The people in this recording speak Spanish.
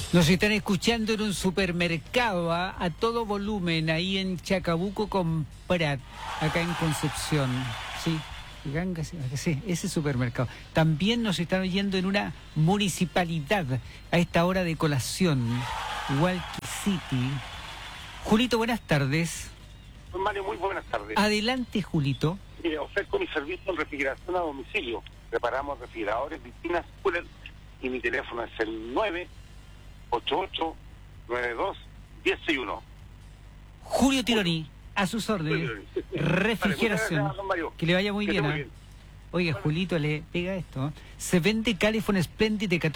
Nos están escuchando en un supermercado a todo volumen, ahí en Chacabuco con Prat, acá en Concepción. Sí, sí, ese supermercado. También nos están oyendo en una municipalidad a esta hora de colación, Hualqui City. Julito, buenas tardes. Mario, muy buenas tardes. Adelante, Julito. Mire, ofrezco mi servicio en refrigeración a domicilio. Preparamos refrigeradores, piscinas, cooler, y mi teléfono es el 988-92-161. Julio Tironi, a sus órdenes. Refrigeración. Vale, que le vaya muy bien. Muy bien. Oiga, Julito, le pega esto. Se vende Calefón Splendid de 14